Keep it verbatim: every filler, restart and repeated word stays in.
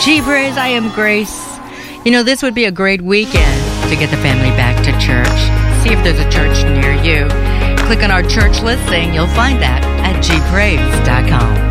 Gee, Praise, I am Grace. You know, this would be a great weekend to get the family back to church. See if there's a church near you. Click on our church listing. You'll find that at g praise dot com.